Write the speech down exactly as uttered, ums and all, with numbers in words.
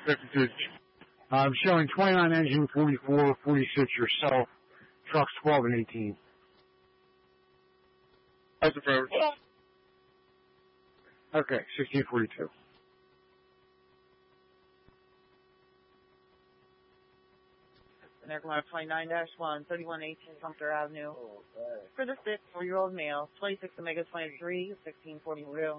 fifty-two. I'm showing twenty-nine engine, forty-four, forty-six yourself, trucks twelve and eighteen. That's affirmed. Okay, sixteen forty-two. Aircraft twenty-nine dash one, thirty-one eighteen Sumter Avenue. For the six, four-year-old male, twenty-six Omega twenty-three, sixteen forty-two.